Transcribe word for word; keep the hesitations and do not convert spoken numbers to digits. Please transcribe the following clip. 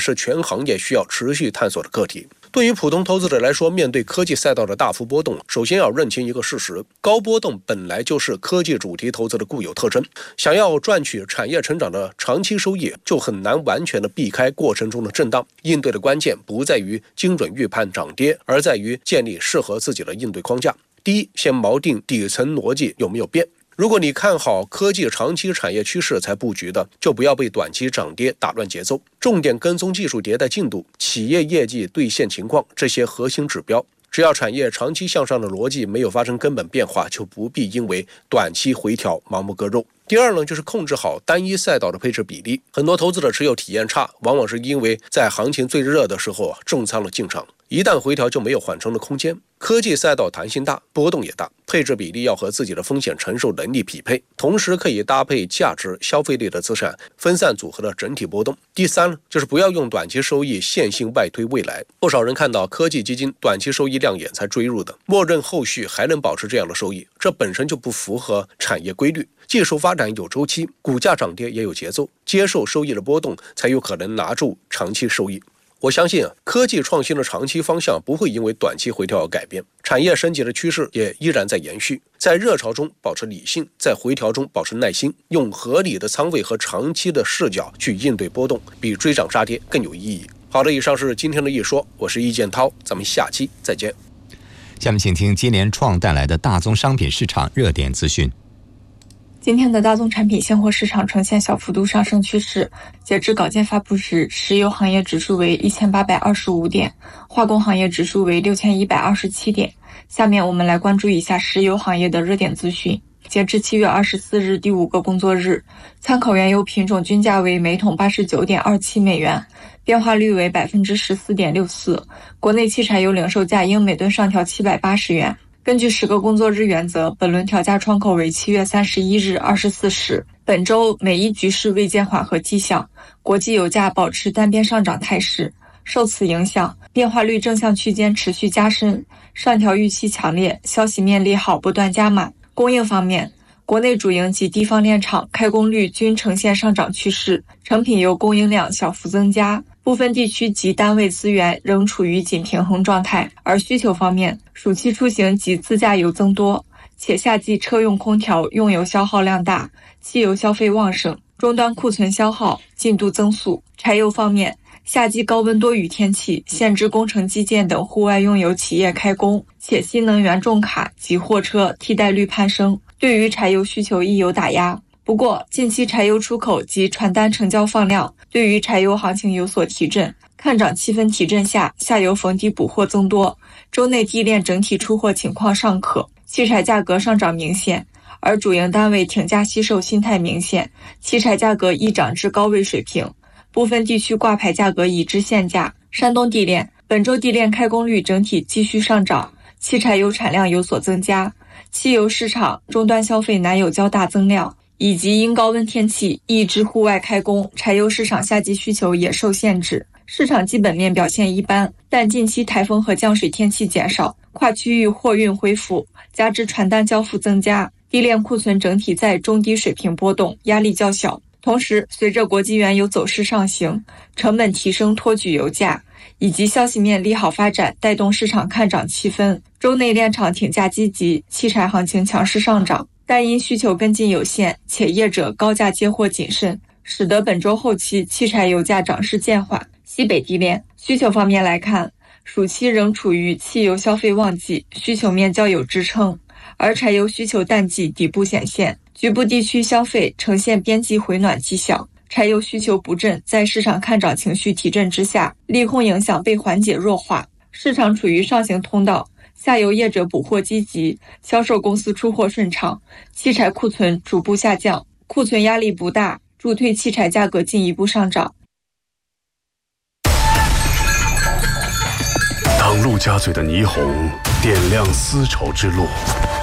是全行业需要持续探索的课题。对于普通投资者来说，面对科技赛道的大幅波动，首先要认清一个事实：高波动本来就是科技主题投资的固有特征。想要赚取产业成长的长期收益，就很难完全的避开过程中的震荡。应对的关键不在于精准预判涨跌，而在于建立适合自己的应对框架。第一，先锚定底层逻辑有没有变。如果你看好科技长期产业趋势才布局的，就不要被短期涨跌打乱节奏，重点跟踪技术迭代进度、企业业绩兑现情况这些核心指标。只要产业长期向上的逻辑没有发生根本变化，就不必因为短期回调盲目割肉。第二呢，就是控制好单一赛道的配置比例。很多投资者持有体验差，往往是因为在行情最热的时候啊重仓了进场，一旦回调就没有缓冲的空间。科技赛道弹性大，波动也大，配置比例要和自己的风险承受能力匹配，同时可以搭配价值、消费类的资产，分散组合的整体波动。第三呢，就是不要用短期收益线性外推未来。不少人看到科技基金短期收益亮眼才追入的，默认后续还能保持这样的收益，这本身就不符合产业规律。技术发展有周期，股价涨跌也有节奏，接受收益的波动，才有可能拿住长期收益。我相信啊，科技创新的长期方向不会因为短期回调而改变，产业升级的趋势也依然在延续。在热潮中保持理性，在回调中保持耐心，用合理的仓位和长期的视角去应对波动，比追涨杀跌更有意义。好的，以上是今天的一说，我是易建涛，咱们下期再见。 下面请听接连创带来的大宗商品市场热点资讯。 今天的大宗产品现货市场呈现小幅度上升趋势，截至稿件发布时，石油行业指数为一千八百二十五点，化工行业指数为六千一百二十七点。下面我们来关注一下石油行业的热点资讯。截至七月二十四日第五个工作日，参考原油品种均价为每桶八十九点二七美元，变化率为百分之十四点六四。国内汽柴油零售价应每吨上调七百八十元。根据十个工作日原则，本轮调价窗口为七月三十一日二十四时。本周美伊局势未见缓和迹象，国际油价保持单边上涨态势。受此影响，变化率正向区间持续加深，上调预期强烈，消息面利好不断加码。供应方面，国内主营及地方炼厂开工率均呈现上涨趋势，成品油供应量小幅增加。部分地区及单位资源仍处于紧平衡状态，而需求方面，暑期出行及自驾游增多，且夏季车用空调用油消耗量大，汽油消费旺盛，终端库存消耗进度增速。柴油方面，夏季高温多雨天气限制工程基建等户外用油企业开工，且新能源重卡及货车替代率攀升，对于柴油需求亦有打压。不过，近期柴油出口及传单成交放量对于柴油行情有所提振，看涨气氛提振下，下游逢低补货增多，周内地链整体出货情况尚可，汽柴价格上涨明显，而主营单位挺价惜售心态明显，汽柴价格亦涨至高位水平，部分地区挂牌价格已至限价。山东地链本周地链开工率整体继续上涨，汽柴油产量有所增加，汽油市场终端消费难有较大增量，以及因高温天气抑制户外开工，柴油市场夏季需求也受限制，市场基本面表现一般。但近期台风和降水天气减少，跨区域货运恢复，加之传单交付增加，地链库存整体在中低水平波动，压力较小。同时，随着国际原油走势上行，成本提升托举油价，以及消息面利好发展带动市场看涨气氛，周内炼厂挺价积极，汽柴行情强势上涨。但因需求跟进有限，且业者高价接货谨慎，使得本周后期汽柴油价涨势渐缓。西北地链需求方面来看，暑期仍处于汽油消费旺季，需求面较有支撑，而柴油需求淡季底部显现，局部地区消费呈现边际回暖迹象。柴油需求不振，在市场看涨情绪提振之下，利空影响被缓解弱化，市场处于上行通道，下游业者补货积极，销售公司出货顺畅，汽柴库存逐步下降，库存压力不大，助推汽柴价格进一步上涨。 当陆家嘴的霓虹点亮丝绸之路，